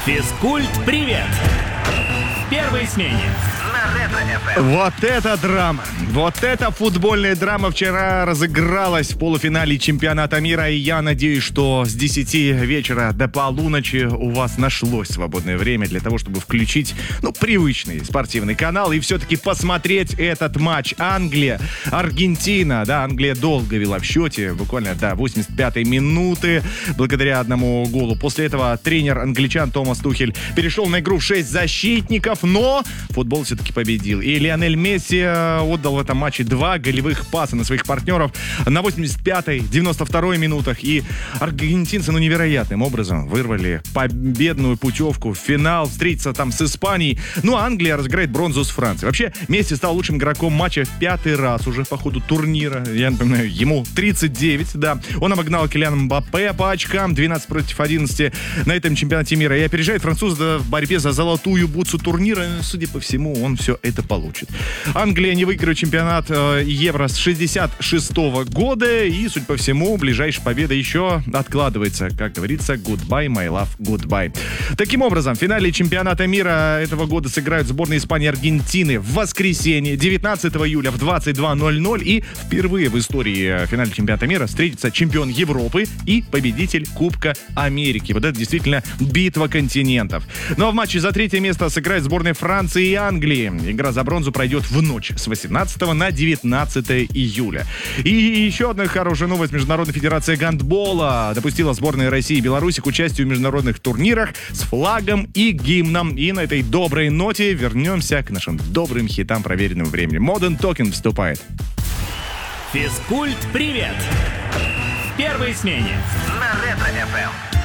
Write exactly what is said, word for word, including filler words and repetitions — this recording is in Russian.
Физкульт-привет! В первой смене. Вот это драма! Вот эта футбольная драма вчера разыгралась в полуфинале чемпионата мира, и я надеюсь, что с десяти вечера до полуночи у вас нашлось свободное время для того, чтобы включить, ну, привычный спортивный канал и все-таки посмотреть этот матч. Англия, Аргентина, да, Англия долго вела в счете, буквально до восемьдесят пятой минуты, благодаря одному голу. После этого тренер англичан Томас Тухель перешел на игру в шесть защитников, но футбол все-таки победил. И Лионель Месси отдал в этом матче два голевых паса на своих партнеров на восемьдесят пятой, девяносто второй минутах. И аргентинцы, ну, невероятным образом вырвали победную путевку в финал, встретиться там с Испанией. Ну, а Англия разыграет бронзу с Францией. Вообще, Месси стал лучшим игроком матча в пятый раз уже по ходу турнира. Я напоминаю, ему тридцать девять, да. Он обогнал Килиана Мбаппе по очкам, двенадцать против одиннадцати на этом чемпионате мира. И опережает француза в борьбе за золотую бутсу турнира. Судя по всему, он все это получит. Англия не выиграет чемпионат э, Евро с шестьдесят шестого года, и, судя по всему, ближайшая победа еще откладывается. Как говорится, goodbye, my love, goodbye. Таким образом, в финале чемпионата мира этого года сыграют сборные Испании и Аргентины в воскресенье, девятнадцатого июля в двадцать два ноль ноль, и впервые в истории финала чемпионата мира встретится чемпион Европы и победитель Кубка Америки. Вот это действительно битва континентов. Ну а в матче за третье место сыграют сборные Франции и Англии. Игра за бронзу пройдет в ночь с восемнадцатого на девятнадцатое июля. И еще одна хорошая новость. Международная федерация гандбола допустила сборные России и Беларуси к участию в международных турнирах с флагом и гимном. И на этой доброй ноте вернемся к нашим добрым хитам, проверенным временем. Modern Talking вступает. Физкульт-привет! В первой смене. На Ретро-эф эм.